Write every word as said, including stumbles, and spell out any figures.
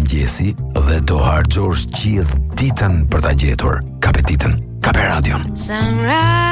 mëngjesi dhe do harxhosh gjithë ditën për ta gjetur. Kape ditën, kape radion. Sunrise